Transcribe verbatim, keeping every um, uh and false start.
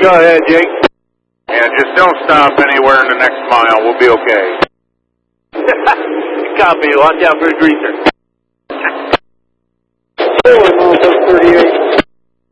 Go ahead, Jake. Yeah, just don't stop anywhere in the next mile. We'll be okay. Copy. Watch out for a greaser.